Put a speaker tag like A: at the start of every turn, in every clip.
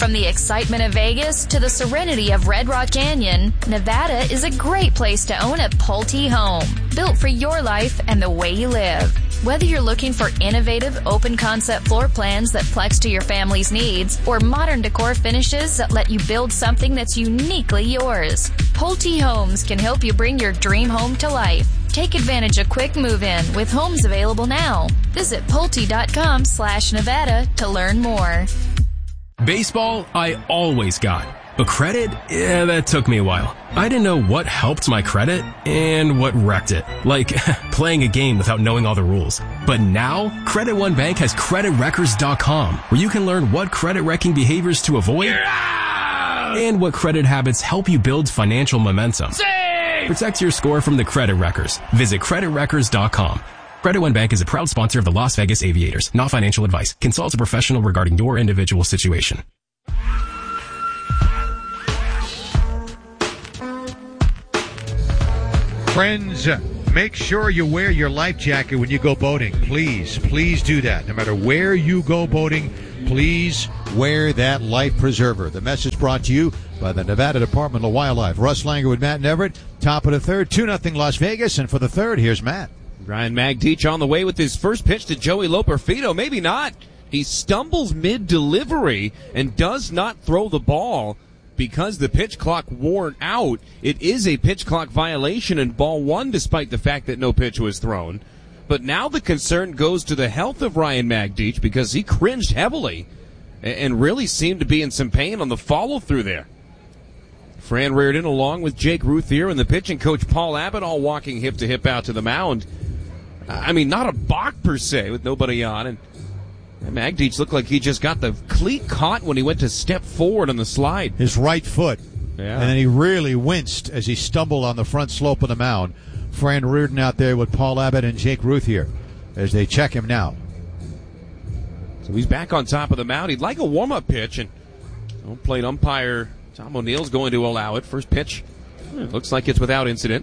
A: From the excitement of Vegas to the serenity of Red Rock Canyon, Nevada is a great place to own a Pulte home, built for your life and the way you live. Whether you're looking for innovative, open-concept floor plans that flex to your family's needs, or modern decor finishes that let you build something that's uniquely yours, Pulte Homes can help you bring your dream home to life. Take advantage of quick move-in with homes available now. Visit Pulte.com/Nevada to learn more.
B: Baseball, I always got. But credit? Yeah, that took me a while. I didn't know what helped my credit and what wrecked it. Like playing a game without knowing all the rules. But now, Credit One Bank has CreditWreckers.com, where you can learn what credit-wrecking behaviors to avoid and what credit habits help you build financial momentum. Protect your score from the Credit Wreckers. Visit CreditWreckers.com. Credit One Bank is a proud sponsor of the Las Vegas Aviators. Not financial advice. Consult a professional regarding your individual situation.
C: Friends, make sure you wear your life jacket when you go boating. Please do that. No matter where you go boating, please wear that life preserver. The message brought to you by the Nevada Department of Wildlife. Russ Langer with Matt Everett. Top of the third, 2-0 Las Vegas. And for the third, here's Matt.
D: Ryan Magdic on the way with his first pitch to Joey Loperfido. Maybe not. He stumbles mid-delivery and does not throw the ball. Because the pitch clock wore out, it is a pitch clock violation in ball one, despite the fact that no pitch was thrown. But now the concern goes to the health of Ryan Magdic because he cringed heavily and really seemed to be in some pain on the follow-through there. Fran Reardon along with Jake Ruthier and the pitching coach Paul Abbott all walking hip-to-hip out to the mound. I mean, not a balk per se with nobody on, and Magdic looked like he just got the cleat caught when he went to step forward on the slide.
C: His right foot.
D: Yeah.
C: And then he really winced as he stumbled on the front slope of the mound. Fran Reardon out there with Paul Abbott and Jake Ruthier as they check him now.
D: So he's back on top of the mound. He'd like a warm-up pitch, and plate umpire Tom O'Neill's going to allow it. First pitch, it looks like it's without incident.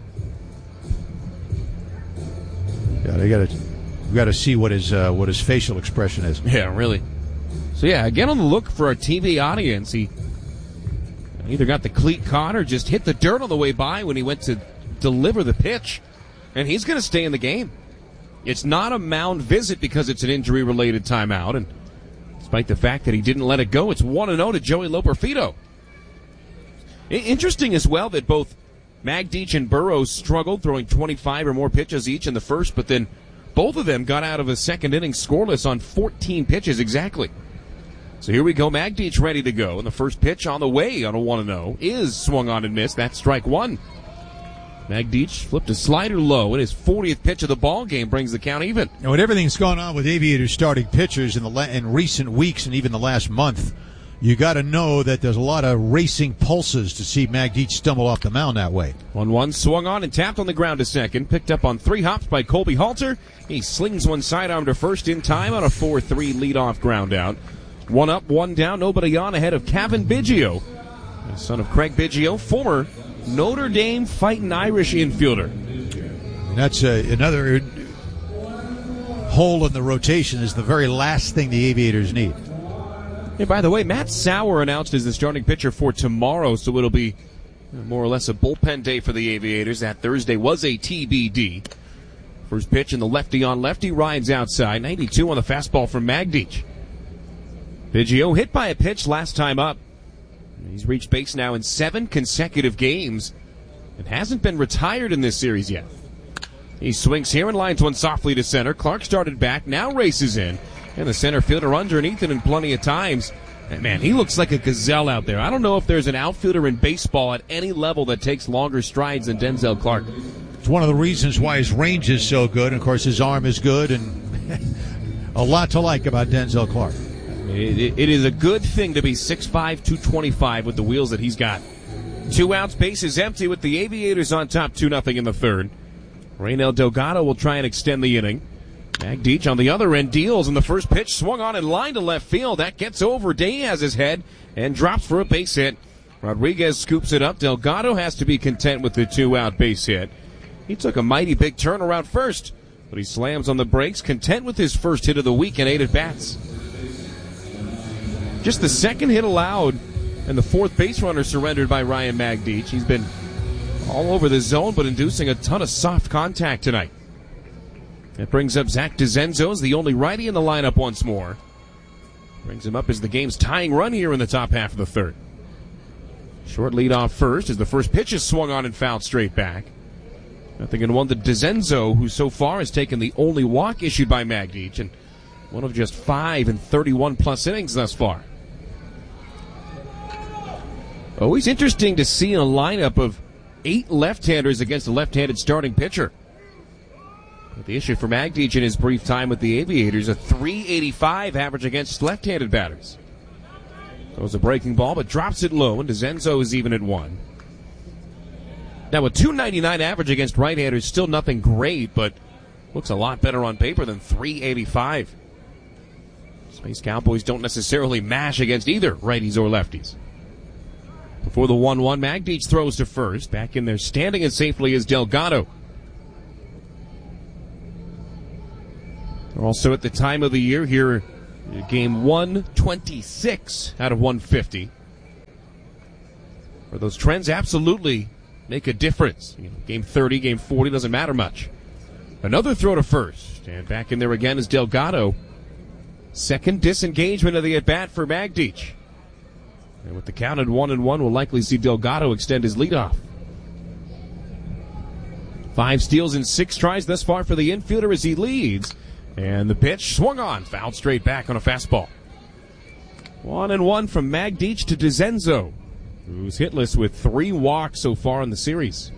C: Yeah, we got to see what his facial expression is.
D: Yeah, really. So yeah, again on the look for our TV audience. He either got the cleat caught or just hit the dirt on the way by when he went to deliver the pitch, and he's going to stay in the game. It's not a mound visit because it's an injury-related timeout, and despite the fact that he didn't let it go, it's 1-0 to Joey Loperfido. Interesting as well that both Magdic and Burrows struggled, throwing 25 or more pitches each in the first, but then both of them got out of a second inning scoreless on 14 pitches exactly. So here we go, Magdic ready to go, and the first pitch on the way on a 1-0 is swung on and missed. That's strike one. Magdic flipped a slider low, and his 40th pitch of the ball game brings the count even.
C: Now, with everything's gone on with Aviators starting pitchers in recent weeks and even the last month, you got to know that there's a lot of racing pulses to see Magdic stumble off the mound that way.
D: 1-1 swung on and tapped on the ground to second. Picked up on 3 hops by Colby Halter. He slings one sidearm to first in time on a 4-3 leadoff ground out. 1 up, 1 down, nobody on ahead of Cavan Biggio, the son of Craig Biggio, former Notre Dame Fighting Irish infielder.
C: And that's another hole in the rotation is the very last thing the Aviators need.
D: Hey, by the way, Matt Sauer announced as the starting pitcher for tomorrow, so it'll be more or less a bullpen day for the Aviators. That Thursday was a TBD. First pitch and the lefty-on-lefty rides outside. 92 on the fastball from Magdic. Biggio hit by a pitch last time up. He's reached base now in 7 consecutive games and hasn't been retired in this series yet. He swings here and lines one softly to center. Clark started back, now races in. And the center fielder underneath it in plenty of times. And man, he looks like a gazelle out there. I don't know if there's an outfielder in baseball at any level that takes longer strides than Denzel Clark.
C: It's one of the reasons why his range is so good. And of course, his arm is good, and a lot to like about Denzel Clark.
D: It is a good thing to be 6'5", 225 with the wheels that he's got. 2 outs, bases empty with the Aviators on top 2-0 in the third. Reynel Delgado will try and extend the inning. Magdic on the other end deals, and the first pitch swung on in line to left field. That gets over Diaz's head and drops for a base hit. Rodriguez scoops it up. Delgado has to be content with the 2-out base hit. He took a mighty big turn around first, but he slams on the brakes, content with his first hit of the week and 8 at-bats. Just the second hit allowed, and the fourth base runner surrendered by Ryan Magdic. He's been all over the zone, but inducing a ton of soft contact tonight. That brings up Zach DeZenzo as the only righty in the lineup once more. Brings him up as the game's tying run here in the top half of the third. Short lead off first as the first pitch is swung on and fouled straight back. 0-1 to DeZenzo, who so far has taken the only walk issued by Magdic and one of just 5 in 31-plus innings thus far. Always interesting to see a lineup of 8 left-handers against a left-handed starting pitcher. But the issue for Magdic in his brief time with the Aviators, a .385 average against left-handed batters. Throws a breaking ball, but drops it low, and DeZenzo is even at 1. Now, a .299 average against right-handers, still nothing great, but looks a lot better on paper than .385. Space Cowboys don't necessarily mash against either righties or lefties. Before the 1-1, Magdic throws to first. Back in there, standing as safely as Delgado. We're also at the time of the year here, game 126 out of 150. Where those trends absolutely make a difference. Game 30, game 40, doesn't matter much. Another throw to first, and back in there again is Delgado. Second disengagement of the at-bat for Magdic. And with the count at 1-1, we'll likely see Delgado extend his leadoff. 5 steals in 6 tries thus far for the infielder as he leads. And the pitch swung on, fouled straight back on a fastball. 1-1 from Magdic to DeZenzo, who's hitless with 3 walks so far in the series.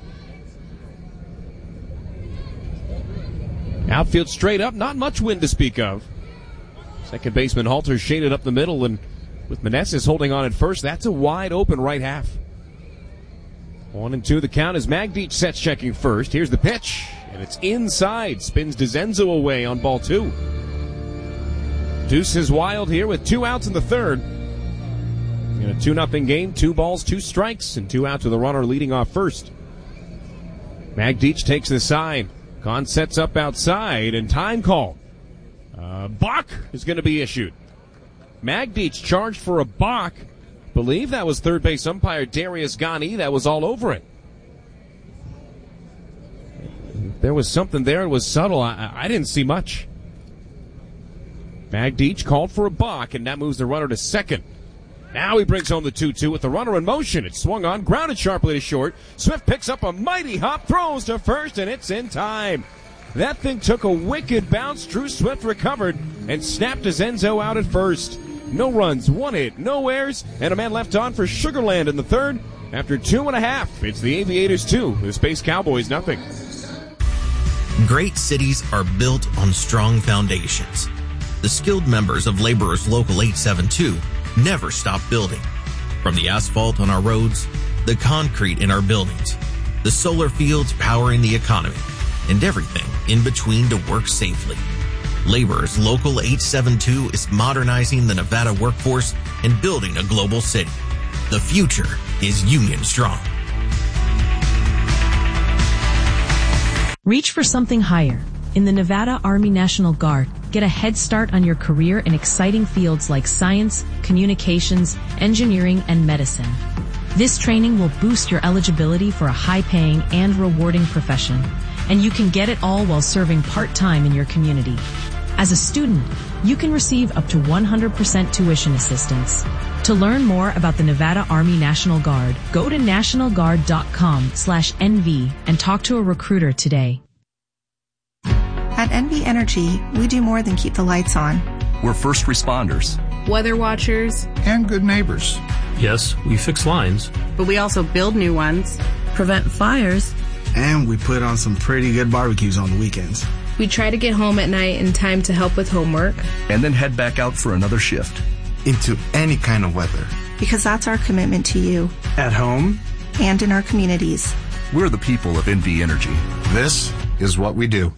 D: Outfield straight up, not much wind to speak of. Second baseman Halter shaded up the middle, and with Meneses holding on at first, that's a wide open right half. 1-2 the count as Magdic sets checking first. Here's the pitch, and it's inside. Spins DeZenzo away on ball 2. Deuce is wild here with 2 outs in the third. In a 2-0 game, 2 balls, 2 strikes, and 2 outs with the runner leading off first. Magdic takes the sign. Kahn sets up outside, and time call. Balk is going to be issued. Magdic charged for a balk. Believe that was third base umpire Darius Ghani. That was all over it. There was something there. It was subtle. I didn't see much. Magdic called for a balk, and that moves the runner to second. Now he brings home the 2-2 with the runner in motion. It's swung on, grounded sharply to short. Swift picks up a mighty hop, throws to first, and it's in time. That thing took a wicked bounce. Drew Swift recovered and snapped DeZenzo out at first. No runs, 1 hit, no errors, and a man left on for Sugarland in the third. After 2.5, it's the Aviators 2, the Space Cowboys nothing.
E: Great cities are built on strong foundations. The skilled members of Laborers Local 872 never stop building. From the asphalt on our roads, the concrete in our buildings, the solar fields powering the economy, and everything in between to work safely. Laborers Local 872 is modernizing the Nevada workforce and building a global city. The future is Union Strong.
F: Reach for something higher. In the Nevada Army National Guard, get a head start on your career in exciting fields like science, communications, engineering, and medicine. This training will boost your eligibility for a high-paying and rewarding profession, and you can get it all while serving part-time in your community. As a student, you can receive up to 100% tuition assistance. To learn more about the Nevada Army National Guard, go to nationalguard.com/NV and talk to a recruiter today.
G: At NV Energy, we do more than keep the lights on.
H: We're first responders,
I: weather watchers,
J: and good neighbors.
K: Yes, we fix lines,
I: but we also build new ones, prevent fires,
L: and we put on some pretty good barbecues on the weekends.
I: We try to get home at night in time to help with homework,
H: and then head back out for another shift.
J: Into any kind of weather.
G: Because that's our commitment to you.
L: At home.
G: And in our communities.
H: We're the people of NV Energy.
J: This is what we do.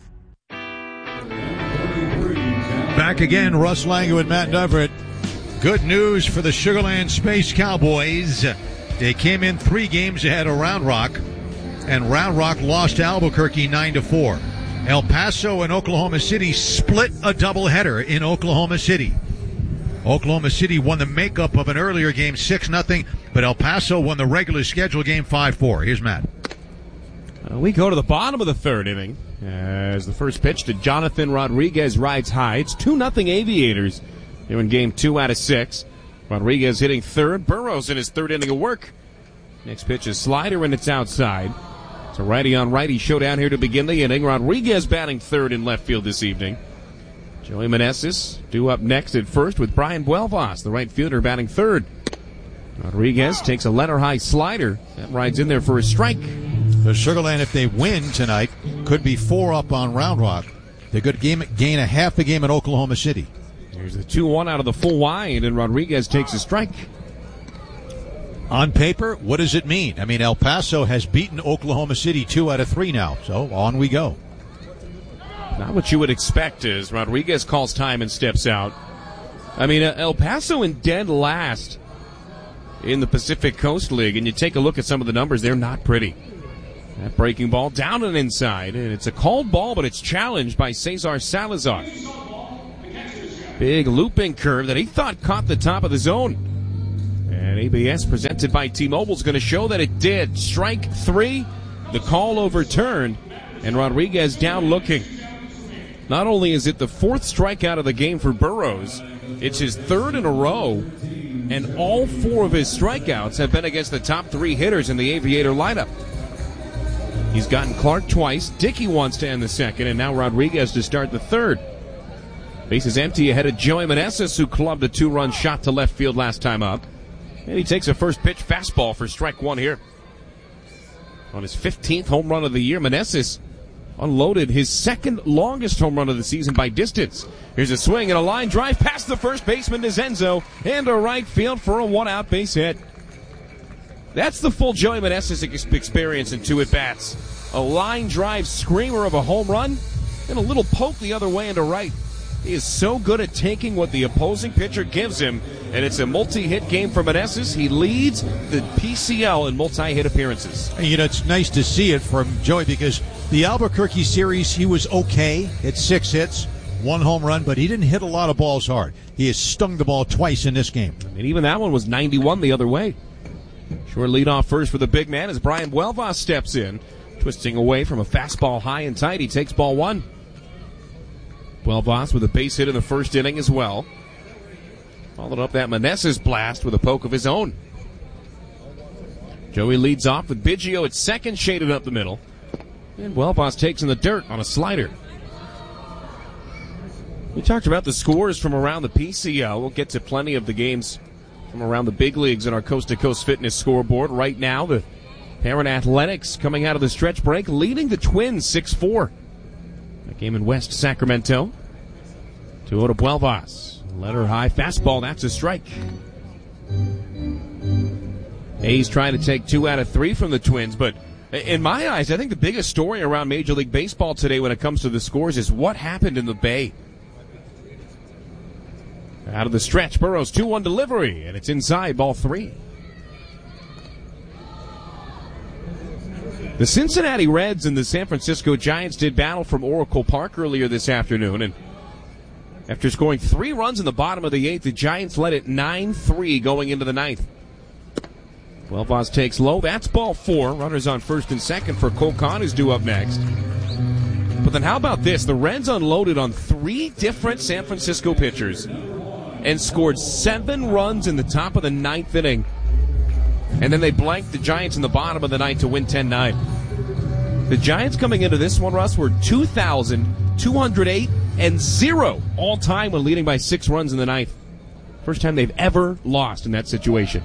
C: Back again, Russ Lange and Matt Everett. Good news for the Sugarland Space Cowboys. They came in 3 games ahead of Round Rock, and Round Rock lost to Albuquerque 9-4. El Paso and Oklahoma City split a doubleheader in Oklahoma City. Oklahoma City won the makeup of an earlier game 6-0, but El Paso won the regular schedule game 5-4. Here's Matt.
D: We go to the bottom of the third inning as the first pitch to Jonathan Rodriguez rides high. It's 2-0 Aviators. They're in game 2 out of 6. Rodriguez hitting third. Burrows in his third inning of work. Next pitch is slider, and it's outside. It's a righty-on-righty showdown here to begin the inning. Rodriguez batting third in left field this evening. Joey Meneses due up next at first with Brian Buelvas, the right fielder, batting third. Rodriguez takes a letter-high slider. That rides in there for a strike.
C: The Sugarland, if they win tonight, could be 4 up on Round Rock. They could gain a half a game in Oklahoma City.
D: There's a 2-1 out of the full wide, and Rodriguez takes a strike.
C: On paper, what does it mean? I mean, El Paso has beaten Oklahoma City 2 out of 3 now, so on we go.
D: Not what you would expect is Rodriguez calls time and steps out. I mean, El Paso in dead last in the Pacific Coast League, and you take a look at some of the numbers, they're not pretty. That breaking ball down and inside, and it's a called ball, but it's challenged by Cesar Salazar. Big looping curve that he thought caught the top of the zone. And ABS presented by T-Mobile is going to show that it did. Strike 3, the call overturned, and Rodriguez down looking. Not only is it the 4th strikeout of the game for Burrows, it's his 3rd in a row, and all 4 of his strikeouts have been against the top 3 hitters in the Aviator lineup. He's gotten Clark twice, Dickey once to end the 2nd, and now Rodriguez to start the 3rd. Bases empty ahead of Joey Meneses, who clubbed a 2-run shot to left field last time up. And he takes a first pitch fastball for strike 1 here. On his 15th home run of the year, Meneses unloaded his 2nd longest home run of the season by distance. Here's a swing and a line drive past the first baseman to Zenzo, and a right field for a 1-out base hit. That's the full Joey Meneses experience in 2 at-bats. A line drive screamer of a home run, and a little poke the other way into right. He is so good at taking what the opposing pitcher gives him, and it's a multi-hit game for Meneses. He leads the PCL in multi-hit appearances.
C: You know, it's nice to see it from Joey because the Albuquerque series, he was okay at 6 hits, 1 home run, but he didn't hit a lot of balls hard. He has stung the ball twice in this game.
D: And even that one was 91 the other way. Short leadoff first for the big man as Brian Buelvas steps in, twisting away from a fastball high and tight. He takes ball 1. Buelvas with a base hit in the first inning as well. Followed up that Meneses blast with a poke of his own. Joey leads off with Biggio at second, shaded up the middle. And Buelvas takes in the dirt on a slider. We talked about the scores from around the PCL. We'll get to plenty of the games from around the big leagues in our Coast to Coast Fitness scoreboard. Right now, the Parent Athletics coming out of the stretch break, leading the Twins 6-4. That game in West Sacramento. 2-0 to Buelvas. Letter high fastball, that's a strike. Hayes trying to take 2 out of 3 from the Twins, but in my eyes, I think the biggest story around Major League Baseball today when it comes to the scores is what happened in the Bay. Out of the stretch, Burrows 2-1 delivery, and it's inside, ball 3. The Cincinnati Reds and the San Francisco Giants did battle from Oracle Park earlier this afternoon, and after scoring 3 runs in the bottom of the 8th, the Giants led it 9-3 going into the 9th. Buelvas takes low. That's ball 4. Runners on first and second for Cole Kahn, who's due up next. But then how about this? The Reds unloaded on 3 different San Francisco pitchers and scored 7 runs in the top of the 9th inning. And then they blanked the Giants in the bottom of the 9th to win 10-9. The Giants coming into this one, Russ, were 2,208-0 all time when leading by 6 runs in the 9th. First time they've ever lost in that situation.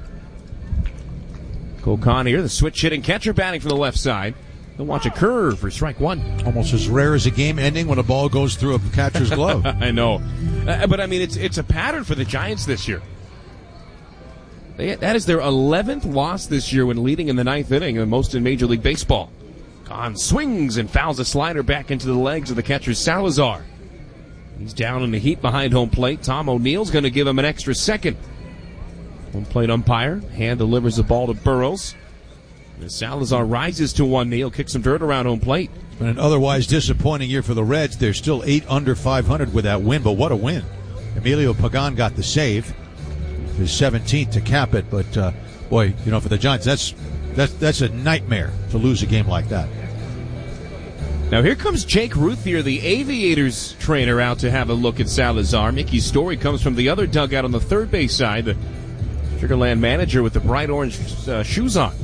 D: Cole Kahn here, the switch hitting catcher batting from the left side. They'll watch a curve for strike 1.
C: Almost as rare as a game ending when a ball goes through a catcher's glove.
D: I know. But, I mean, it's a pattern for the Giants this year. That is their 11th loss this year when leading in the 9th inning, the most in Major League Baseball. Kahn swings and fouls a slider back into the legs of the catcher Salazar. He's down in the heat behind home plate. Tom O'Neill's going to give him an extra second. Home plate umpire, hand delivers the ball to Burrows. As Salazar rises to 1 knee, kicks some dirt around home plate.
C: It's been an otherwise disappointing year for the Reds. They're still 8 under 500 with that win, but what a win. Emilio Pagan got the save, his 17th to cap it. But boy, for the Giants, that's a nightmare to lose a game like that.
D: Now here comes Jake Ruthier, the Aviators trainer, out to have a look at Salazar. Mickey Story comes from the other dugout on the third base side, the Sugarland manager with the bright orange shoes on.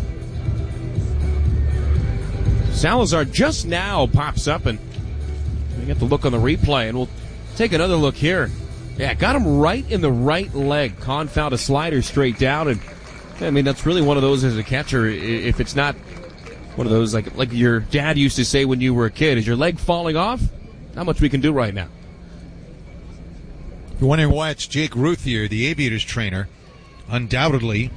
D: Salazar just now pops up, and we get the look on the replay, and we'll take another look here. Yeah, got him right in the right leg. Kahn found a slider straight down, and I mean, that's really one of those as a catcher. If it's not one of those like your dad used to say when you were a kid, is your leg falling off? Not much we can do right now.
C: You're wondering why it's Jake Ruthier, the Aviators trainer. Undoubtedly,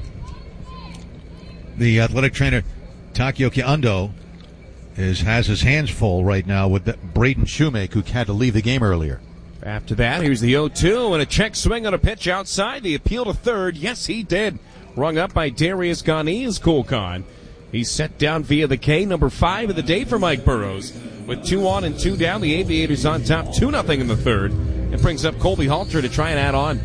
C: the athletic trainer Takeoki Ando has his hands full right now with Braden Shoemake, who had to leave the game earlier.
D: After that, here's the 0-2 and a check swing on a pitch outside. The appeal to third. Yes, he did. Rung up by Darius Ganiz Kulkan. He's set down via the K, number 5 of the day for Mike Burrows. With 2 on and 2 down, the Aviators on top 2-0 in the third. It brings up Colby Halter to try and add on.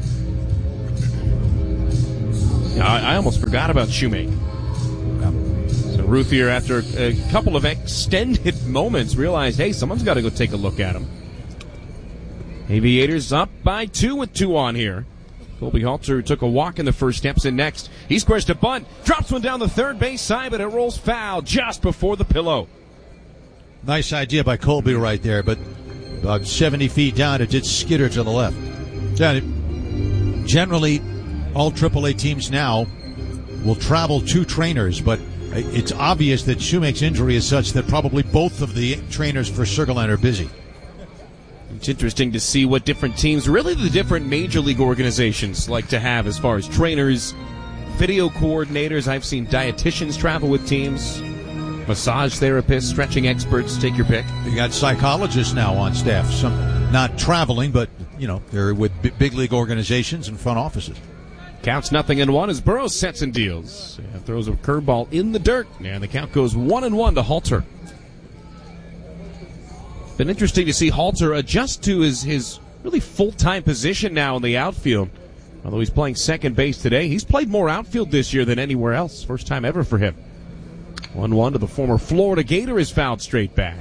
D: I almost forgot about Shoemake. So Ruthier, after a couple of extended moments, realized, hey, someone's got to go take a look at him. Aviators up by 2 with 2 on here. Colby Halter took a walk in the first, steps in next. He squares to bunt, drops one down the third base side, but it rolls foul just before the pillow.
C: Nice idea by Colby right there, but about 70 feet down, it did skitter to the left. Yeah, generally, all AAA teams now will travel 2 trainers, but it's obvious that Shoemake's injury is such that probably both of the trainers for Sugarland are busy.
D: It's interesting to see what different teams, really the different major league organizations, like to have as far as trainers, video coordinators. I've seen dietitians travel with teams, massage therapists, stretching experts, take your pick.
C: You got psychologists now on staff, some not traveling, but they're with big league organizations and front offices.
D: Counts 0-1 as Burrows sets and deals. Throws a curveball in the dirt, and the count goes 1-1 to Halter. Been interesting to see Halter adjust to his really full-time position now in the outfield. Although he's playing second base today, he's played more outfield this year than anywhere else. First time ever for him. 1-1 to the former Florida Gator is fouled straight back.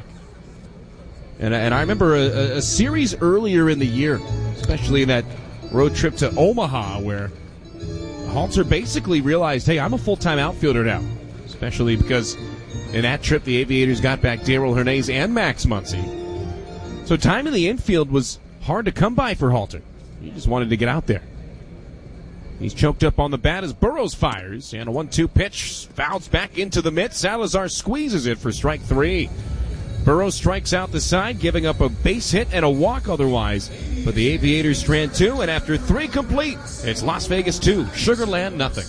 D: And I remember a series earlier in the year, especially in that road trip to Omaha, where Halter basically realized, hey, I'm a full-time outfielder now. Especially because in that trip, the Aviators got back Darryl Hernandez and Max Muncy. So time in the infield was hard to come by for Halter. He just wanted to get out there. He's choked up on the bat as Burrows fires. And a 1-2 pitch fouls back into the mitt. Salazar squeezes it for strike 3. Burrows strikes out the side, giving up a base hit and a walk otherwise. But the Aviators strand 2, and after 3 complete, it's Las Vegas 2, Sugarland nothing.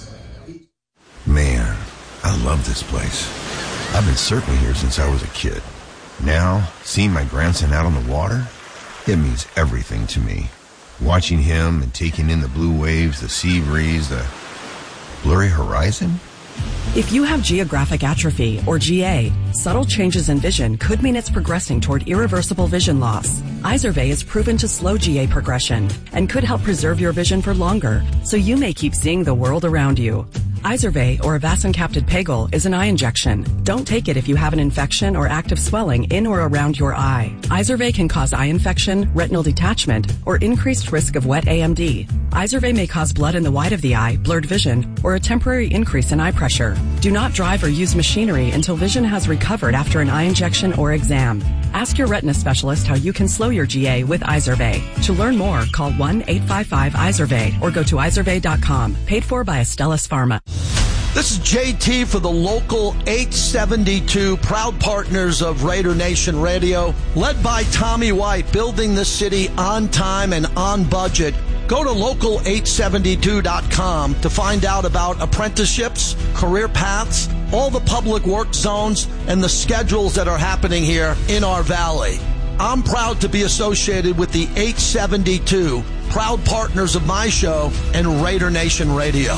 M: Man, I love this place. I've been surfing here since I was a kid. Now, seeing my grandson out on the water, it means everything to me. Watching him and taking in the blue waves, the sea breeze, the blurry horizon.
N: If you have geographic atrophy, or GA, subtle changes in vision could mean it's progressing toward irreversible vision loss. Izervay is proven to slow GA progression and could help preserve your vision for longer, so you may keep seeing the world around you. Izervay, or avacincaptad pegol, is an eye injection. Don't take it if you have an infection or active swelling in or around your eye. Izervay can cause eye infection, retinal detachment, or increased risk of wet AMD. Izervay may cause blood in the white of the eye, blurred vision, or a temporary increase in eye pressure. Do not drive or use machinery until vision has recovered after an eye injection or exam. Ask your retina specialist how you can slow your GA with Izervay. To learn more, call 1-855-IZERVAY or go to izervay.com. Paid for by Astellas Pharma.
O: This is JT for the Local 872, proud partners of Raider Nation Radio. Led by Tommy White, building the city on time and on budget. Go to local872.com to find out about apprenticeships, career paths, all the public work zones, and the schedules that are happening here in our valley. I'm proud to be associated with the 872, proud partners of my show and Raider Nation Radio.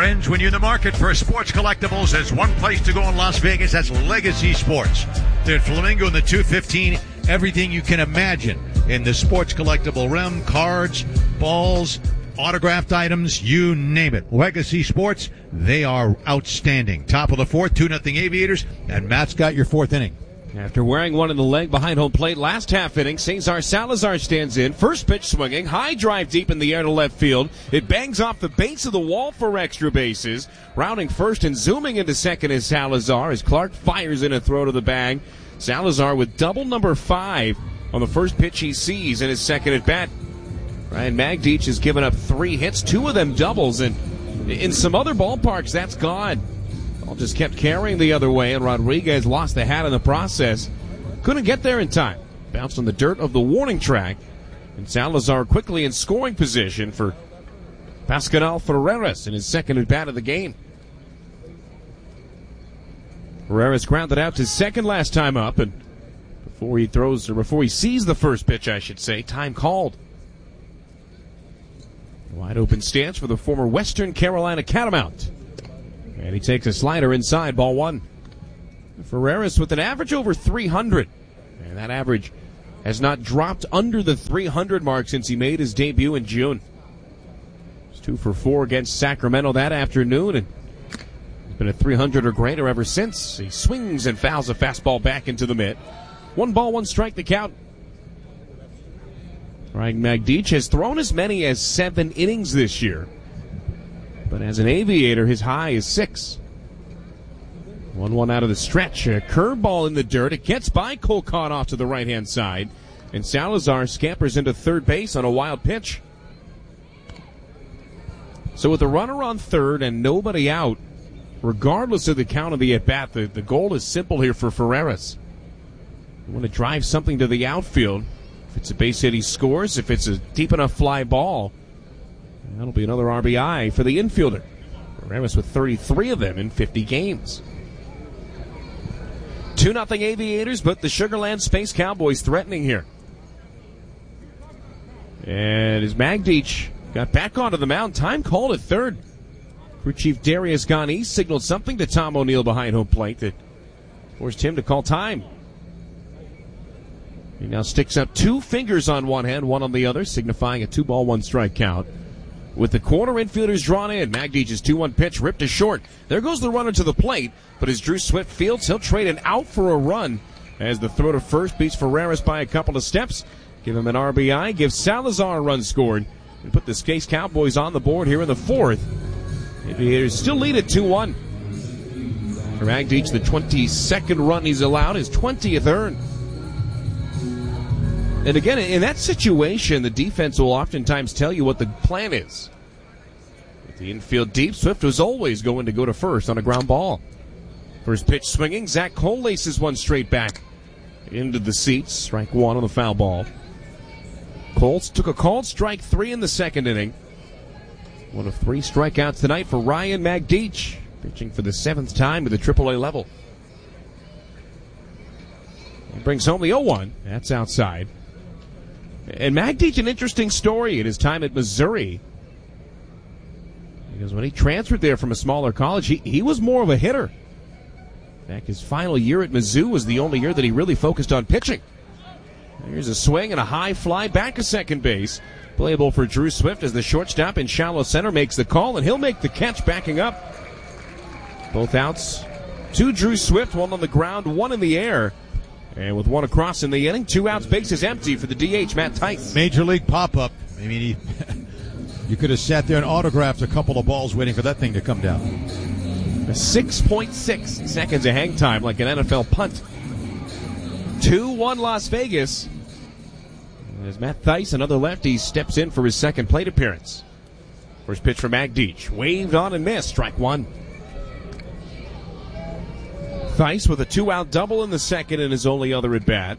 C: Friends, when you're in the market for sports collectibles, there's one place to go in Las Vegas. That's Legacy Sports. They're at Flamingo in the 215. Everything you can imagine in the sports collectible realm. Cards, balls, autographed items, you name it. Legacy Sports, they are outstanding. Top of the fourth, 2-0 Aviators, and Matt's got your fourth inning.
D: After wearing one in the leg behind home plate last half inning, Cesar Salazar stands in. First pitch swinging, high drive deep in the air to left field. It bangs off the base of the wall for extra bases. Rounding first and zooming into second is Salazar as Clark fires in a throw to the bag. Salazar with double number 5 on the first pitch he sees in his second at bat. Ryan Magdic has given up 3 hits, 2 of them doubles, and in some other ballparks that's gone. All just kept carrying the other way, and Rodriguez lost the hat in the process. Couldn't get there in time. Bounced on the dirt of the warning track, and Salazar quickly in scoring position for Pascual Ferreras in his second at bat of the game. Ferreras grounded out to second last time up, and before he sees the first pitch, I should say, time called. Wide open stance for the former Western Carolina Catamount. And he takes a slider inside, ball 1. Ferreras with an average over 300. And that average has not dropped under the 300 mark since he made his debut in June. He's 2 for 4 against Sacramento that afternoon, and he's been at 300 or greater ever since. He swings and fouls a fastball back into the mitt. 1 ball, 1 strike, the count. Ryan Magdic has thrown as many as 7 innings this year. But as an Aviator, his high is 6. 1-1 out of the stretch. A curveball in the dirt. It gets by Colcott off to the right-hand side. And Salazar scampers into third base on a wild pitch. So with a runner on third and nobody out, regardless of the count of the at-bat, the goal is simple here for Ferreras. You want to drive something to the outfield. If it's a base hit, he scores. If it's a deep enough fly ball, that'll be another RBI for the infielder. Ferreras with 33 of them in 50 games. 2-0 Aviators, but the Sugar Land Space Cowboys threatening here. And as Magdic got back onto the mound, time called at third. Crew Chief Darius Ghani signaled something to Tom O'Neill behind home plate that forced him to call time. He now sticks up 2 fingers on one hand, 1 on the other, signifying a 2-ball, 1 strike count. With the corner infielders drawn in, Magdic's 2-1 pitch ripped to short. There goes the runner to the plate, but as Drew Swift fields, he'll trade an out for a run as the throw to first beats Ferreras by a couple of steps. Give him an RBI, give Salazar a run scored, and put the Space Cowboys on the board here in the 4th. Aviators still lead at 2-1. For Magdic, the 22nd run he's allowed, his 20th earned. And again, in that situation, the defense will oftentimes tell you what the plan is. With the infield deep, Swift was always going to go to first on a ground ball. First pitch swinging, Zach Cole laces one straight back into the seats. Strike 1 on the foul ball. Colts took a called strike 3 in the second inning. 1 of 3 strikeouts tonight for Ryan Magdic, pitching for the 7th time at the AAA level. He brings home the 0-1. That's outside. And Magdic, an interesting story in his time at Missouri. Because when he transferred there from a smaller college, he was more of a hitter. In fact, his final year at Mizzou was the only year that he really focused on pitching. Here's a swing and a high fly back to second base. Playable for Drew Swift as the shortstop in shallow center makes the call, and he'll make the catch backing up. Both outs to Drew Swift, 1 on the ground, 1 in the air. And with 1 across in the inning, 2 outs, bases empty for the DH, Matt Tice.
C: Major League pop-up. I mean, you could have sat there and autographed a couple of balls waiting for that thing to come down.
D: 6.6 seconds of hang time, like an NFL punt. 2-1 Las Vegas. As Matt Tice, another lefty, steps in for his second plate appearance. First pitch for Magdic. Waved on and missed. Strike 1. Tice with a 2-out double in the second in his only other at-bat.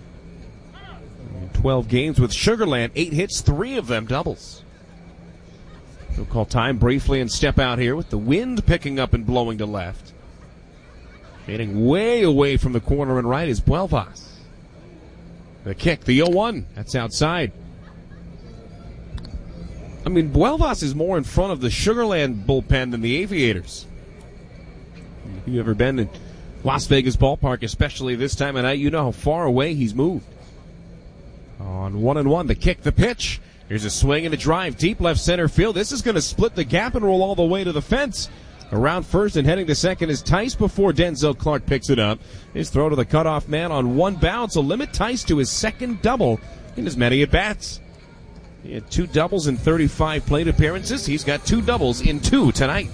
D: 12 games with Sugar Land, 8 hits, 3 of them doubles. He'll call time briefly and step out here with the wind picking up and blowing to left. Getting way away from the corner and right is Buelvas. The kick, the 0-1. That's outside. I mean, Buelvas is more in front of the Sugar Land bullpen than the Aviators. If you've ever been in Las Vegas ballpark, especially this time of night, you know how far away he's moved. On 1-1, the kick, the pitch. Here's a swing and a drive deep left center field. This is going to split the gap and roll all the way to the fence. Around first and heading to second is Tice before Denzel Clark picks it up. His throw to the cutoff man on one bounce will limit Tice to his second double in as many at-bats. He had 2 doubles in 35 plate appearances. He's got 2 doubles in 2 tonight.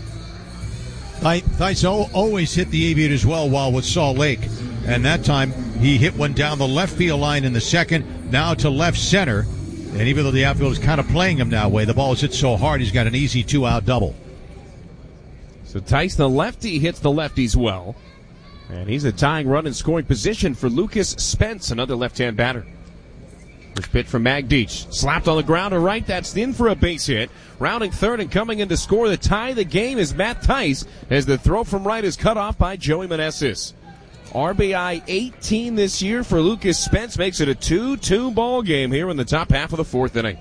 C: Tice always hit the Aviators well while with Salt Lake. And that time he hit one down the left field line in the second, now to left center. And even though the outfield is kind of playing him that way, the ball is hit so hard he's got an easy 2-out double.
D: So Tice, the lefty, hits the lefties well. And he's a tying run in scoring position for Lucas Spence, another left-hand batter. First pitch from Magdic. Slapped on the ground to right. That's in for a base hit. Rounding third and coming in to score the tie the game is Matt Tice as the throw from right is cut off by Joey Meneses. RBI 18 this year for Lucas Spence makes it a 2-2 ball game here in the top half of the 4th inning.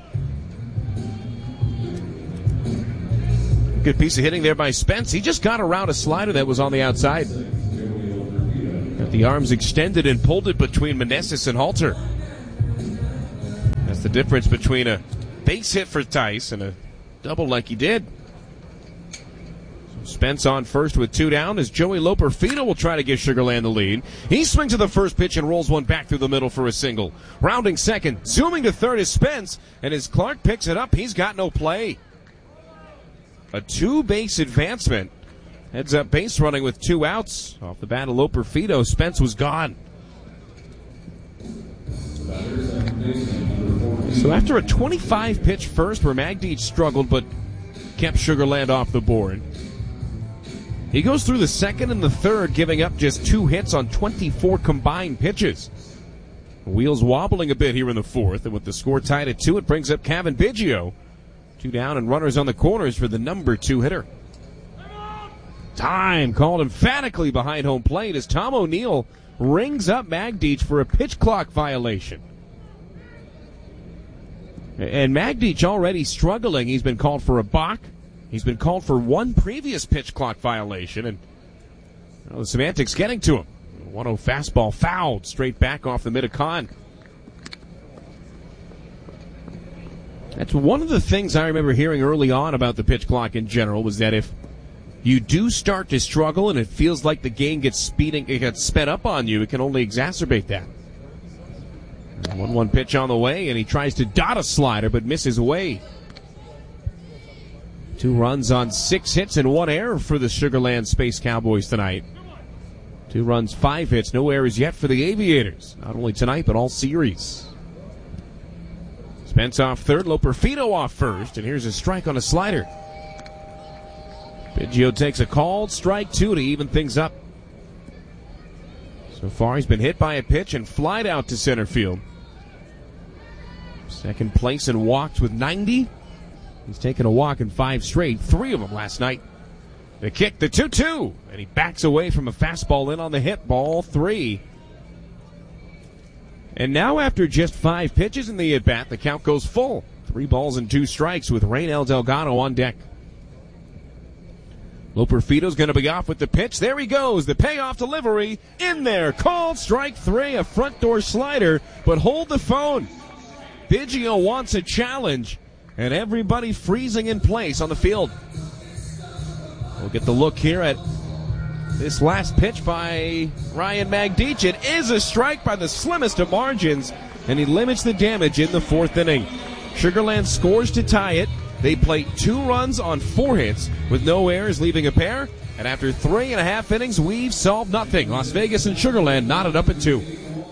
D: Good piece of hitting there by Spence. He just got around a slider that was on the outside. Got the arms extended and pulled it between Meneses and Halter. That's the difference between a base hit for Tice and a double like he did. So Spence on first with 2 down as Joey Loperfido will try to give Sugar Land the lead. He swings to the first pitch and rolls one back through the middle for a single. Rounding second, zooming to third is Spence, and as Clark picks it up, he's got no play. A 2-base advancement. Heads up base running with 2 outs. Off the bat of Loperfido, Spence was gone. So after a 25-pitch first where Magdic struggled but kept Sugar Land off the board, he goes through the second and the third, giving up just 2 hits on 24 combined pitches. Wheels wobbling a bit here in the 4th, and with the score tied at 2, it brings up Cavan Biggio. 2 down and runners on the corners for the number 2 hitter. Time called emphatically behind home plate as Tom O'Neill rings up Magdic for a pitch clock violation. And Magdic already struggling. He's been called for a balk. He's been called for 1 previous pitch clock violation, and the semantics getting to him. 1-0 fastball fouled straight back off the mid of con. That's one of the things I remember hearing early on about the pitch clock in general, was that if you do start to struggle and it feels like the game gets sped up on you, it can only exacerbate that. 1-1 pitch on the way, and he tries to dot a slider but misses away. 2 runs on 6 hits and 1 error for the Sugar Land Space Cowboys tonight. 2 runs, 5 hits, no errors yet for the Aviators. Not only tonight, but all series. Spence off third, Loperfido off first, and here's a strike on a slider. Biggio takes a called strike 2 to even things up. So far, he's been hit by a pitch and flied out to center field. Second place and walked with 90. He's taken a walk in 5 straight, 3 of them last night. The kick, the 2-2, and he backs away from a fastball in on the hit, ball 3. And now after just 5 pitches in the at-bat, the count goes full. 3 balls and 2 strikes with Reynel Delgado on deck. Loperfido's going to be off with the pitch. There he goes. The payoff delivery in there. Called strike 3, a front door slider, but hold the phone. Biggio wants a challenge, and everybody freezing in place on the field. We'll get the look here at this last pitch by Ryan Magdic. It is a strike by the slimmest of margins, and he limits the damage in the 4th inning. Sugar Land scores to tie it. They play 2 runs on 4 hits with no errors, leaving a pair. And after 3.5 innings, we've solved nothing. Las Vegas and Sugar Land knotted up at 2.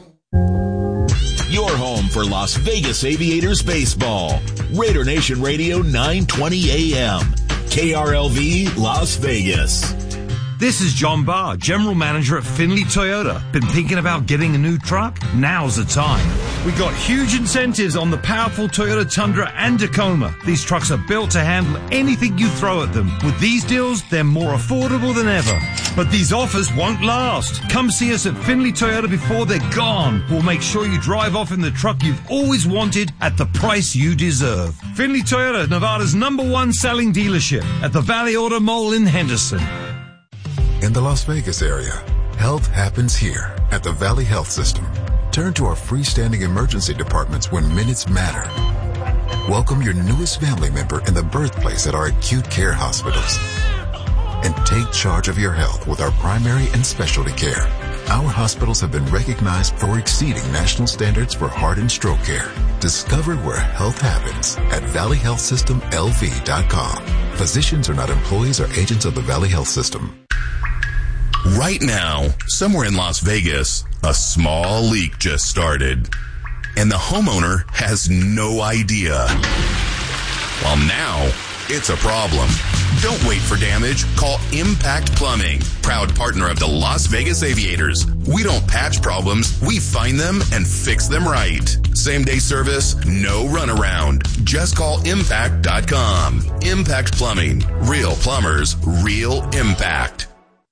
P: Your home for Las Vegas Aviators baseball. Raider Nation Radio 920 AM. KRLV Las Vegas.
Q: This is John Barr, General Manager at Finley Toyota. Been thinking about getting a new truck? Now's the time. We got huge incentives on the powerful Toyota Tundra and Tacoma. These trucks are built to handle anything you throw at them. With these deals, they're more affordable than ever. But these offers won't last. Come see us at Finley Toyota before they're gone. We'll make sure you drive off in the truck you've always wanted at the price you deserve. Finley Toyota, Nevada's #1 selling dealership at the Valley Auto Mall in Henderson.
R: In the Las Vegas area, health happens here at the Valley Health System. Turn to our freestanding emergency departments when minutes matter. Welcome your newest family member in the birthplace at our acute care hospitals. And take charge of your health with our primary and specialty care. Our hospitals have been recognized for exceeding national standards for heart and stroke care. Discover where health happens at valleyhealthsystemlv.com. Physicians are not employees or agents of the Valley Health System.
P: Right now, somewhere in Las Vegas, a small leak just started, and the homeowner has no idea. Well, now it's a problem. Don't wait for damage. Call Impact Plumbing, proud partner of the Las Vegas Aviators. We don't patch problems. We find them and fix them right. Same-day service, no runaround. Just call impact.com. Impact Plumbing. Real plumbers, real impact.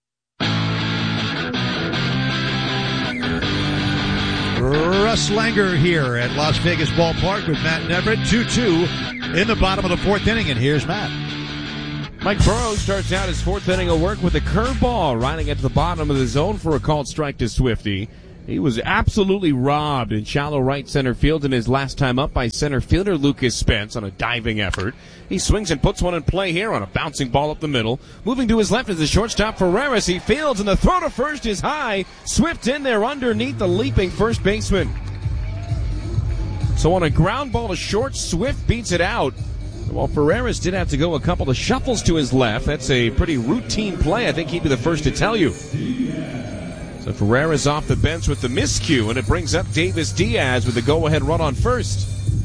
C: Russ Langer here at Las Vegas Ballpark with Matt Neverett. 2-2 in the bottom of the fourth inning, and here's Matt.
D: Mike Burrows starts out his fourth inning of work with a curveball, riding at the bottom of the zone for a called strike to Swifty. He was absolutely robbed in shallow right center field in his last time up by center fielder Lucas Spence on a diving effort. He swings and puts one in play here on a bouncing ball up the middle. Moving to his left is the shortstop Ferreras. He fields, and the throw to first is high. Swift in there underneath the leaping first baseman. So on a ground ball to short, Swift beats it out. While Ferreras did have to go a couple of shuffles to his left. That's a pretty routine play. I think he'd be the first to tell you. So Ferreras off the bench with the miscue, and it brings up Davis Diaz with the go-ahead run on first.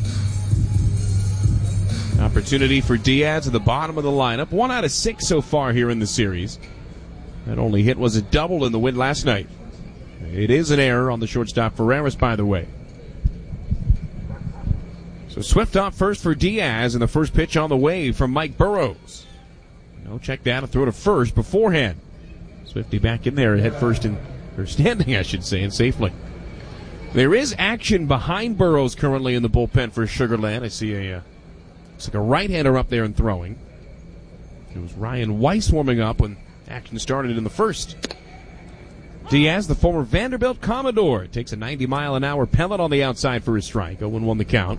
D: Opportunity for Diaz at the bottom of the lineup. 1 out of 6 so far here in the series. That only hit was a double in the win last night. It is an error on the shortstop Ferreras, by the way. So Swift off first for Diaz, and the first pitch on the way from Mike Burrows. No check down, a throw to first beforehand. Swifty back in there, head first and or standing, I should say, and safely. There is action behind Burrows currently in the bullpen for Sugar Land. I see looks like a right-hander up there and throwing. It was Ryan Weiss warming up when action started in the first. Diaz, the former Vanderbilt Commodore, takes a 90-mile-an-hour pellet on the outside for his strike. 0-1 the count.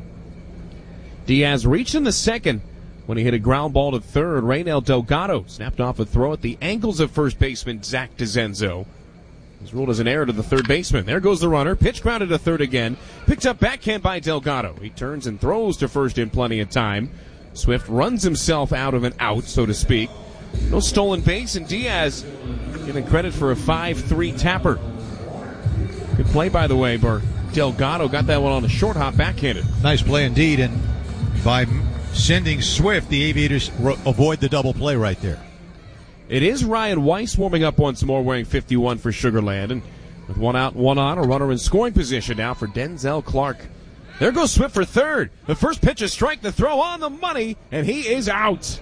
D: Diaz reached in the second when he hit a ground ball to third. Reynel Delgado snapped off a throw at the ankles of first baseman Zach DeZenzo. He's ruled as an error to the third baseman. There goes the runner. Pitch grounded to third again. Picked up backhand by Delgado. He turns and throws to first in plenty of time. Swift runs himself out of an out, so to speak. No stolen base, and Diaz getting credit for a 5-3 tapper. Good play, by the way, Bert. Delgado got that one on a short hop backhanded.
C: Nice play indeed, and by sending Swift, the Aviators avoid the double play right there.
D: It is Ryan Weiss warming up once more, wearing 51 for Sugar Land. And with 1 out, 1 on, a runner in scoring position now for Denzel Clark. There goes Swift for third. The first pitch is strike, the throw on the money, and he is out.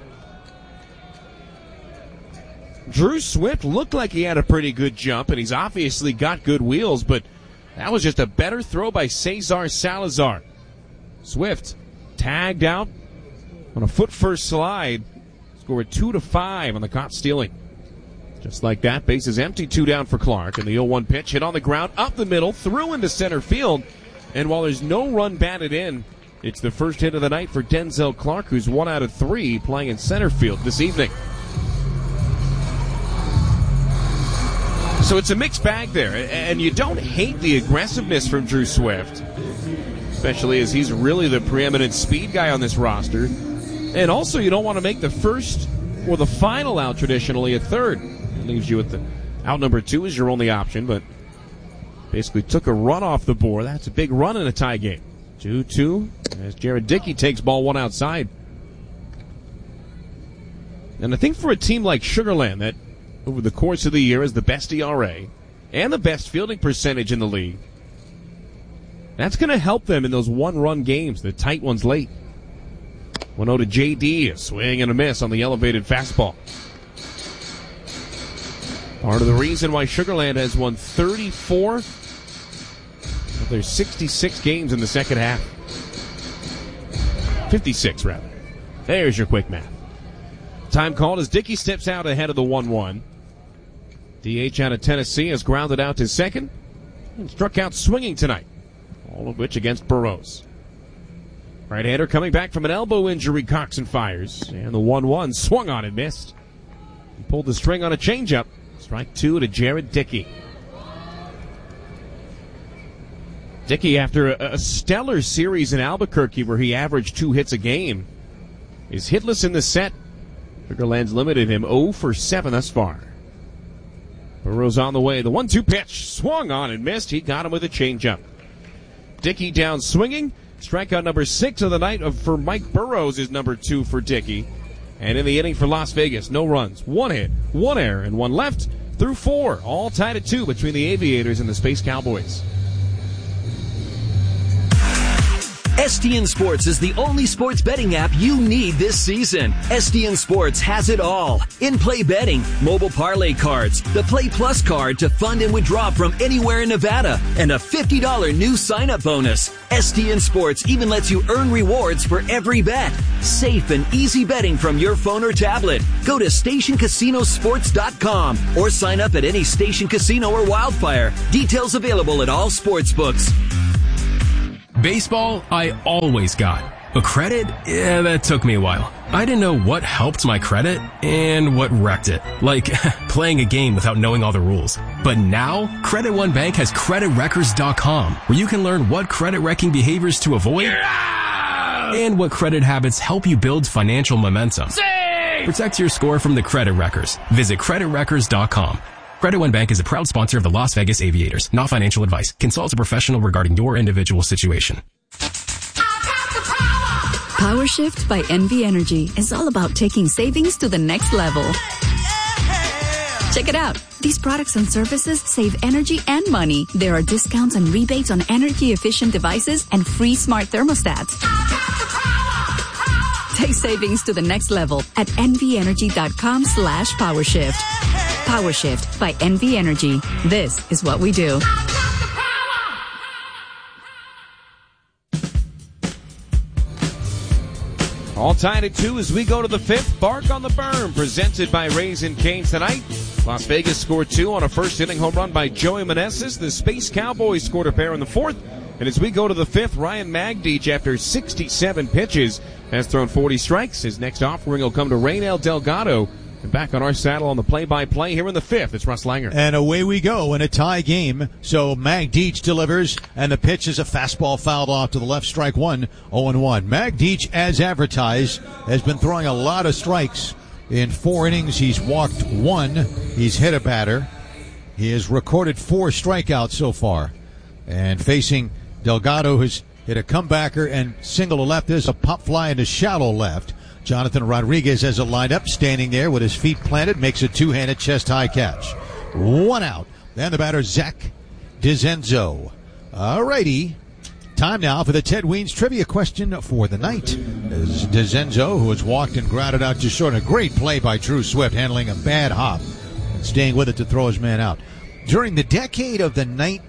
D: Drew Swift looked like he had a pretty good jump, and he's obviously got good wheels, but that was just a better throw by Cesar Salazar. Swift tagged out on a foot-first slide. Scored 2-5 on the caught stealing. Just like that, base is empty, 2 down for Clark, and the 0-1 pitch hit on the ground, up the middle, through into center field, and while there's no run batted in, it's the first hit of the night for Denzel Clark, who's 1 out of 3 playing in center field this evening. So it's a mixed bag there, and you don't hate the aggressiveness from Drew Swift, especially as he's really the preeminent speed guy on this roster. And also, you don't want to make the first or the final out traditionally at third. It leaves you with the out number 2 as your only option, but basically took a run off the board. That's a big run in a tie game. 2-2 as Jared Dickey takes ball 1 outside. And I think for a team like Sugar Land that over the course of the year as the best ERA and the best fielding percentage in the league. That's going to help them in those one-run games, the tight ones late. 1-0 to J.D., a swing and a miss on the elevated fastball. Part of the reason why Sugar Land has won 34 of their 66 games in the second half. 56, rather. There's your quick math. Time called as Dickey steps out ahead of the 1-1. DH out of Tennessee has grounded out to second and struck out swinging tonight, all of which against Burroughs. Right-hander coming back from an elbow injury, Coxon fires, and the 1-1 swung on and missed. He pulled the string on a changeup. Strike 2 to Jared Dickey. Dickey, after a stellar series in Albuquerque where he averaged 2 hits a game, is hitless in the set. Sugar Land's limited him 0 for 7 thus far. Burroughs on the way. The 1-2 pitch swung on and missed. He got him with a changeup. Dickey down swinging. Strikeout number 6 of the night for Mike Burroughs is number 2 for Dickey. And in the inning for Las Vegas, no runs, 1 hit, 1 error, and 1 left through 4. All tied at 2 between the Aviators and the Space Cowboys.
S: STN Sports is the only sports betting app you need this season. STN Sports has it all. In-play betting, mobile parlay cards, the Play Plus card to fund and withdraw from anywhere in Nevada, and a $50 new sign-up bonus. STN Sports even lets you earn rewards for every bet. Safe and easy betting from your phone or tablet. Go to StationCasinoSports.com or sign up at any Station Casino or Wildfire. Details available at all sportsbooks.
B: Baseball, I always got. But credit? Yeah, that took me a while. I didn't know what helped my credit and what wrecked it. Like playing a game without knowing all the rules. But now, Credit One Bank has CreditRecords.com, where you can learn what credit wrecking behaviors to avoid and what credit habits help you build financial momentum. Protect your score from the credit wreckers. Visit CreditRecords.com. Credit One Bank is a proud sponsor of the Las Vegas Aviators. Not financial advice. Consult a professional regarding your individual situation.
T: Power Shift by NV Energy is all about taking savings to the next level. Check it out. These products and services save energy and money. There are discounts and rebates on energy-efficient devices and free smart thermostats. Take savings to the next level at nvenergy.com/powershift. PowerShift by NV Energy. This is what we do.
D: All tied at 2 as we go to the 5th. Bark on the Berm, presented by Raising Cane's tonight. Las Vegas scored 2 on a first-inning home run by Joey Meneses. The Space Cowboys scored a pair in the 4th. And as we go to the 5th, Ryan Magdich, after 67 pitches, has thrown 40 strikes. His next offering will come to Reynel Delgado. And back on our saddle on the play-by-play here in the 5th, it's Russ Langer.
C: And away we go in a tie game. So Magdich delivers, and the pitch is a fastball fouled off to the left, strike 1, 0-1. Magdich, as advertised, has been throwing a lot of strikes. In 4 innings, he's walked 1. He's hit a batter. He has recorded 4 strikeouts so far. And facing Delgado, who's hit a comebacker and single to left. There's a pop fly into shallow left. Jonathan Rodriguez has it lined up, standing there with his feet planted, makes a two-handed chest-high catch. 1 out. Then the batter, Zach DeZenzo. All righty. Time now for the Ted Weens trivia question for the night. DeZenzo, who has walked and grounded out just short. A great play by Drew Swift, handling a bad hop and staying with it to throw his man out. During the decade of the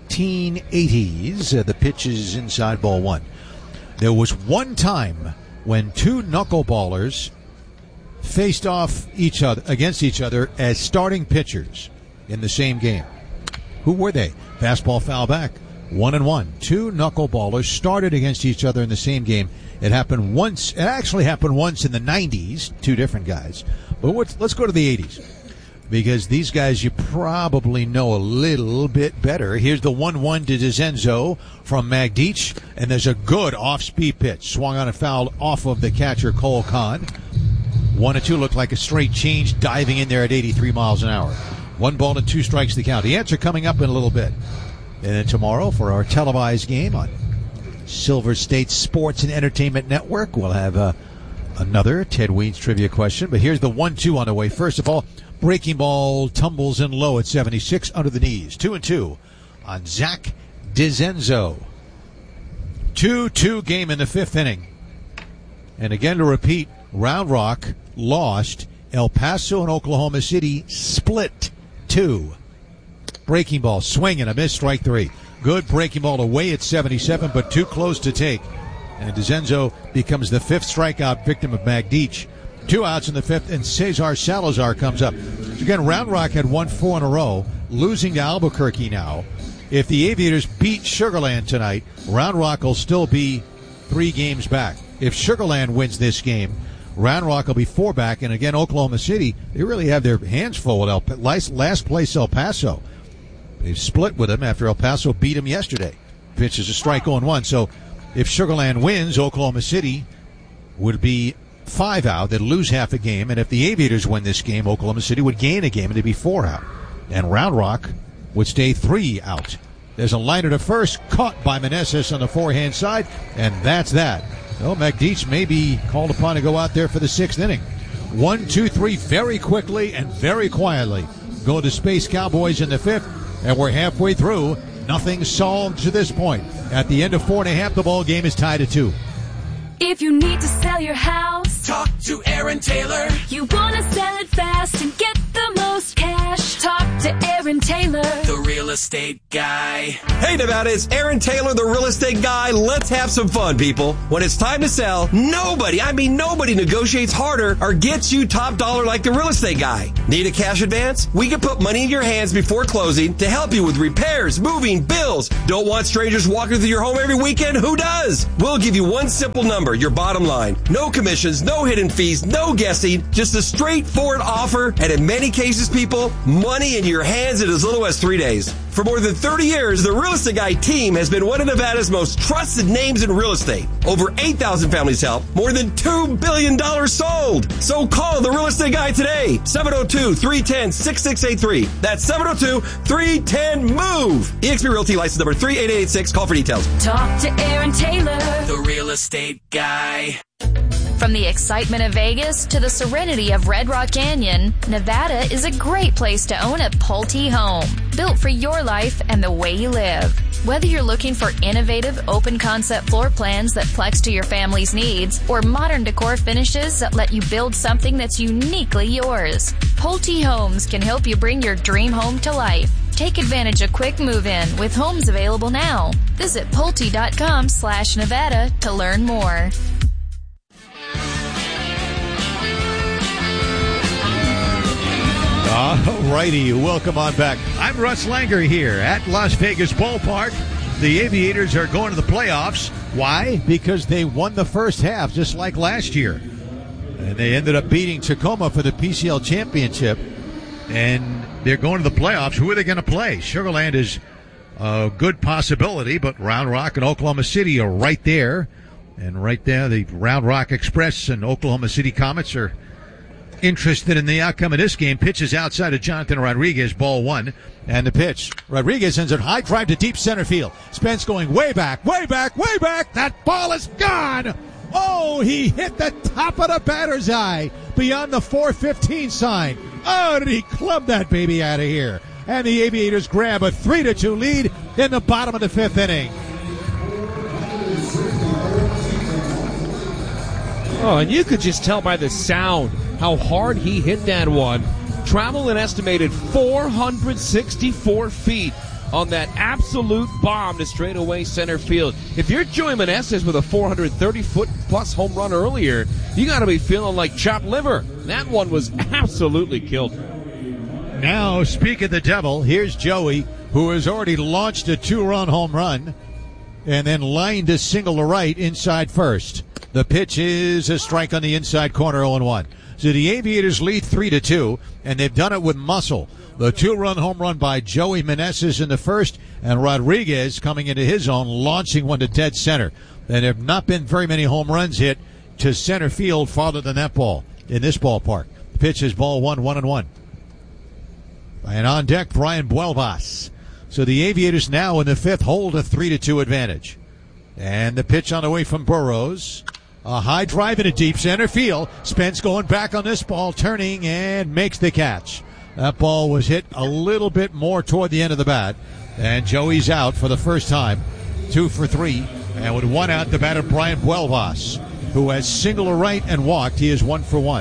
C: 1980s, the pitch is inside ball 1. There was one time when 2 knuckleballers faced off against each other as starting pitchers in the same game. Who were they? Fastball foul back. 1-1. 2 knuckleballers started against each other in the same game. It happened once. It actually happened once in the 90s. 2 different guys. But let's go to the 80s. Because these guys you probably know a little bit better. Here's the 1-1 to DeZenzo from Magdich, and there's a good off-speed pitch. Swung on and fouled off of the catcher, Cole Kahn. 1-2 looked like a straight change, diving in there at 83 miles an hour. 1 ball and 2 strikes to count. The answer coming up in a little bit. And then tomorrow for our televised game on Silver State Sports and Entertainment Network, we'll have another Ted Weens trivia question. But here's the 1-2 on the way. First of all, Breaking ball tumbles in low at 76 under the knees. 2-2 on Zach DiZenzo. 2-2 game in the fifth inning. And again to repeat, Round Rock lost. El Paso and Oklahoma City split 2. Breaking ball, swing and a miss, strike 3. Good breaking ball away at 77, but too close to take. And DiZenzo becomes the 5th strikeout victim of Magdic. 2 outs in the 5th, and Cesar Salazar comes up. Again, Round Rock had won 4 in a row, losing to Albuquerque now. If the Aviators beat Sugar Land tonight, Round Rock will still be 3 games back. If Sugar Land wins this game, Round Rock will be 4 back. And again, Oklahoma City, they really have their hands full with last place El Paso. They've split with them after El Paso beat them yesterday. Pitch is a strike 0-1. So if Sugar Land wins, Oklahoma City would be 5 out. They'd lose half a game. And if the Aviators win this game, Oklahoma City would gain a game and they'd be 4 out. And Round Rock would stay 3 out. There's a liner to first, caught by Meneses on the forehand side, and that's that. Well, Magdic may be called upon to go out there for the 6th inning. 1, 2, 3, very quickly and very quietly. Go to Space Cowboys in the 5th, and we're halfway through. Nothing solved to this point. At the end of 4 1/2, the ball game is tied at 2.
U: If you need to sell your house,
V: talk to Aaron Taylor.
U: You want to sell it fast and get the most cash, talk to Aaron Taylor,
V: the real estate guy.
W: Hey Nevada, it's Aaron Taylor, the real estate guy. Let's have some fun, people. When it's time to sell, nobody negotiates harder or gets you top dollar like the real estate guy. Need a cash advance? We can put money in your hands before closing to help you with repairs, moving, bills. Don't want strangers walking through your home every weekend? Who does? We'll give you one simple number, your bottom line. No commissions, no hidden fees, no guessing, just a straightforward offer, and in many cases, people, money in your hands in as little as 3 days. For more than 30 years, the Real Estate Guy team has been one of Nevada's most trusted names in real estate. Over 8,000 families helped, more than $2 billion sold. So call the Real Estate Guy today, 702-310-6683. That's 702-310-MOVE. eXp Realty license number 38886. Call for details.
U: Talk to Aaron Taylor,
V: the real estate guy.
A: From the excitement of Vegas to the serenity of Red Rock Canyon, Nevada is a great place to own a Pulte home, built for your life and the way you live. Whether you're looking for innovative, open-concept floor plans that flex to your family's needs, or modern decor finishes that let you build something that's uniquely yours, Pulte Homes can help you bring your dream home to life. Take advantage of quick move-in with homes available now. Visit Pulte.com/Nevada to learn more.
C: All righty, welcome on back. I'm Russ Langer here at Las Vegas Ballpark. The Aviators are going to the playoffs. Why? Because they won the first half, just like last year. And they ended up beating Tacoma for the PCL championship. And they're going to the playoffs. Who are they going to play? Sugar Land is a good possibility, but Round Rock and Oklahoma City are right there. And right there, the Round Rock Express and Oklahoma City Comets are interested in the outcome of this game. Pitches outside of Jonathan Rodriguez, ball 1. And the pitch. Rodriguez sends a high drive to deep center field. Spence going way back, way back, way back. That ball is gone. Oh, he hit the top of the batter's eye beyond the 415 sign. Oh, did he club that baby out of here? And the Aviators grab a 3-2 lead in the bottom of the 5th inning.
D: Oh, and you could just tell by the sound how hard he hit that one. Traveled an estimated 464 feet on that absolute bomb to straightaway center field. If you're Joey Meneses with a 430-foot-plus home run earlier, you got to be feeling like chopped liver. That one was absolutely killed.
C: Now, speak of the devil, here's Joey, who has already launched a 2-run home run and then lined a single to right inside first. The pitch is a strike on the inside corner, 0-1. So the Aviators lead 3-2, and they've done it with muscle. The 2-run home run by Joey Meneses in the first, and Rodriguez coming into his own, launching one to dead center. And there have not been very many home runs hit to center field farther than that ball in this ballpark. The pitch is ball 1, 1-1. And on deck, Brian Buelvas. So the Aviators now in the 5th hold a 3-2 advantage. And the pitch on the way from Burrows. A high drive into deep center field. Spence going back on this ball, turning and makes the catch. That ball was hit a little bit more toward the end of the bat. And Joey's out for the first time. 2 for 3. And with one out, the batter Brian Buelvas, who has singled a right and walked. He is 1 for 1.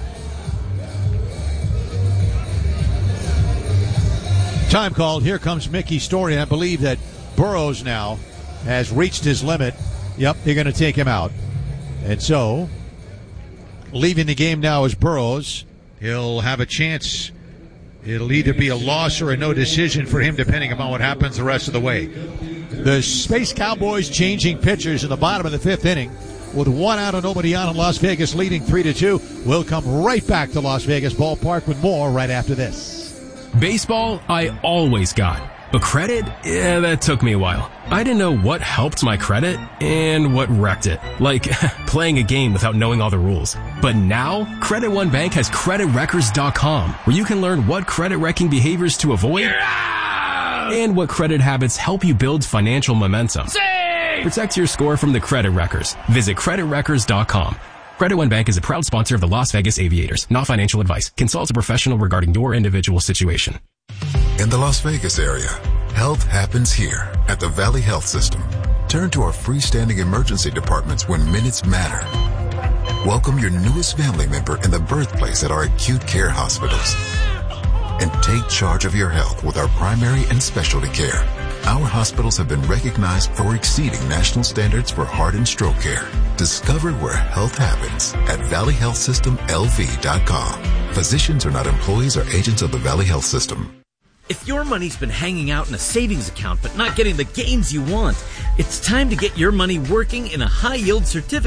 C: Time called. Here comes Mickey Story. I believe that Burroughs now has reached his limit. Yep, they're going to take him out. And so, leaving the game now is Burroughs. He'll have a chance. It'll either be a loss or a no decision for him, depending upon what happens the rest of the way. The Space Cowboys changing pitchers in the bottom of the 5th inning. With one out and nobody on in Las Vegas, leading 3-2. We'll come right back to Las Vegas Ballpark with more right after this.
B: Baseball, I always got. But credit? Yeah, that took me a while. I didn't know what helped my credit and what wrecked it. Like playing a game without knowing all the rules. But now, Credit One Bank has CreditWreckers.com, where you can learn what credit wrecking behaviors to avoid and what credit habits help you build financial momentum. Protect your score from the credit wreckers. Visit CreditWreckers.com. Credit One Bank is a proud sponsor of the Las Vegas Aviators. Not financial advice. Consult a professional regarding your individual situation.
R: In the Las Vegas area, health happens here at the Valley Health System. Turn to our freestanding emergency departments when minutes matter. Welcome your newest family member in the birthplace at our acute care hospitals. And take charge of your health with our primary and specialty care. Our hospitals have been recognized for exceeding national standards for heart and stroke care. Discover where health happens at valleyhealthsystemlv.com. Physicians are not employees or agents of the Valley Health System.
E: If your money's been hanging out in a savings account but not getting the gains you want, it's time to get your money working in a high-yield certificate